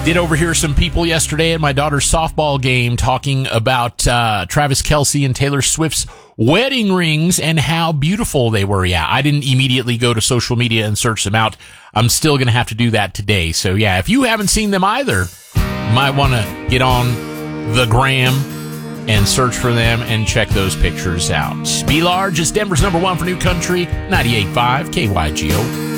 Did overhear some people yesterday at my daughter's softball game talking about Travis Kelce and Taylor Swift's wedding rings and how beautiful they were. Yeah, I didn't immediately go to social media and search them out. I'm still going to have to do that today. So yeah, if you haven't seen them either, you might want to get on the gram and search for them and check those pictures out. Be Large is Denver's #1 for new country, 98.5 KYGO.